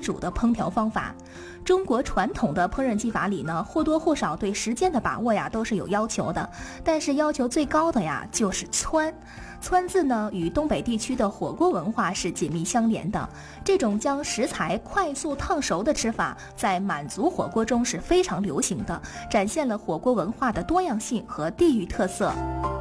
主的烹调方法。中国传统的烹饪技法里呢，或多或少对时间的把握呀都是有要求的，但是要求最高的呀就是汆。汆字呢与东北地区的火锅文化是紧密相连的，这种将食材快速烫熟的吃法在满族火锅中是非常流行的，展现了火锅文化的多样性和地域特色。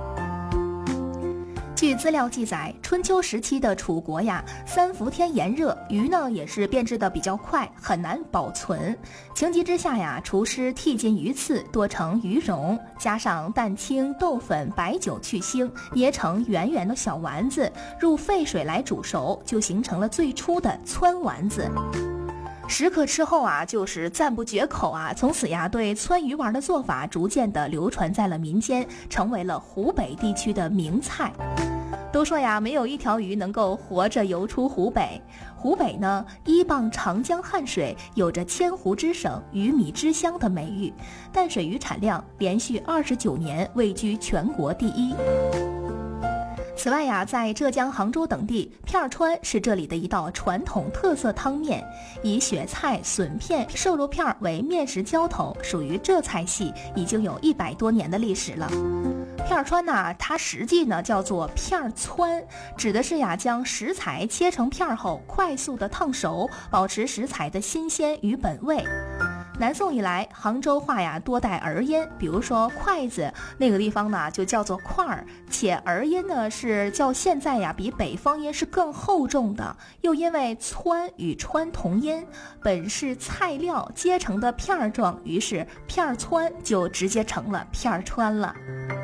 据资料记载，春秋时期的楚国呀，三伏天炎热，鱼呢也是变质的比较快，很难保存。情急之下呀，厨师剔尽鱼刺，剁成鱼蓉，加上蛋清、豆粉、白酒去腥，捏成圆圆的小丸子，入沸水来煮熟，就形成了最初的汆丸子。食客吃后啊，就是赞不绝口啊！从此呀，对汆鱼丸的做法逐渐的流传在了民间，成为了湖北地区的名菜。都说呀，没有一条鱼能够活着游出湖北。湖北呢，依傍长江汉水，有着千湖之省、鱼米之乡的美誉，淡水鱼产量连续29年位居全国第一。此外呀，在浙江杭州等地，片汆是这里的一道传统特色汤面，以雪菜、笋片、瘦肉片为面食浇头，属于浙菜系，已经有100多年的历史了。片汆呢，它实际呢叫做片汆，指的是呀将食材切成片后快速的烫熟，保持食材的新鲜与本味。南宋以来，杭州话呀多带儿音，比如说筷子那个地方呢就叫做块儿，且儿音呢是较现在呀比北方音是更厚重的。又因为汆与川同音，本是菜料结成的片儿状，于是片汆就直接成了片汆了。